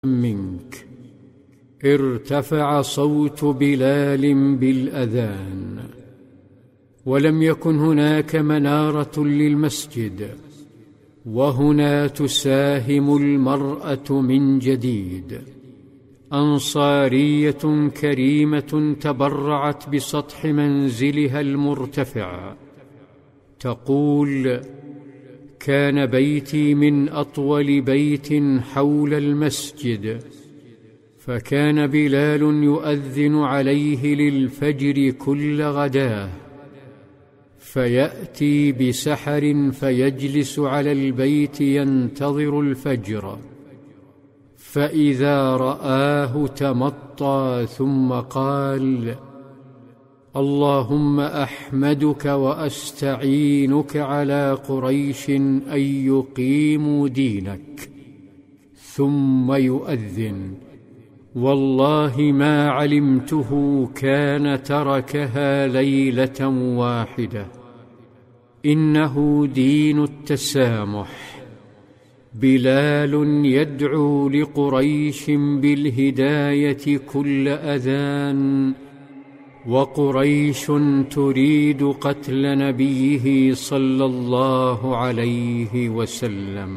منك. ارتفع صوت بلال بالأذان، ولم يكن هناك منارة للمسجد، وهنا تساهم المرأة من جديد. أنصارية كريمة تبرعت بسطح منزلها المرتفع، تقول: كان بيتي من أطول بيت حول المسجد، فكان بلال يؤذن عليه للفجر كل غداه، فيأتي بسحر فيجلس على البيت ينتظر الفجر، فإذا رآه تمطى ثم قال: اللهم أحمدك وأستعينك على قريش أن يقيموا دينك، ثم يؤذن: والله ما علمته كان تركها ليلة واحدة، إنه دين التسامح. بلال يدعو لقريش بالهداية كل أذان، وقريش تريد قتل نبيه صلى الله عليه وسلم.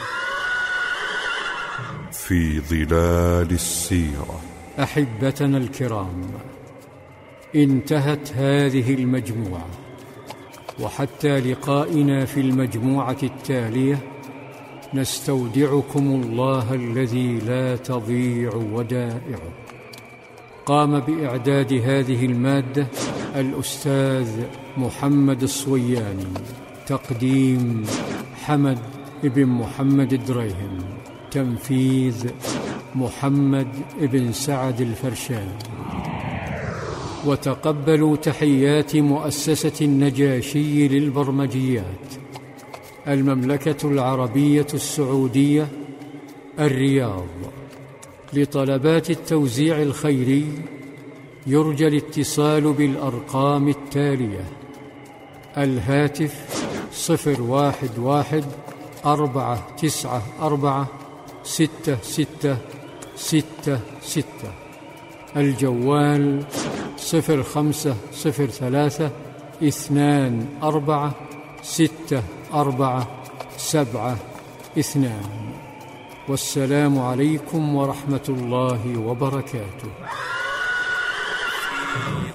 في ظلال السيرة. أحبتنا الكرام، انتهت هذه المجموعة، وحتى لقائنا في المجموعة التالية نستودعكم الله الذي لا تضيع ودائعه. قام بإعداد هذه المادة الأستاذ محمد الصوياني، تقديم حمد بن محمد الدريهم، تنفيذ محمد بن سعد الفرشان. وتقبلوا تحيات مؤسسة النجاشي للبرمجيات، المملكة العربية السعودية، الرياض. لطلبات التوزيع الخيري يرجى الاتصال بالأرقام التالية: الهاتف 011-494-6666، الجوال 0503-246472. والسلام عليكم ورحمة الله وبركاته.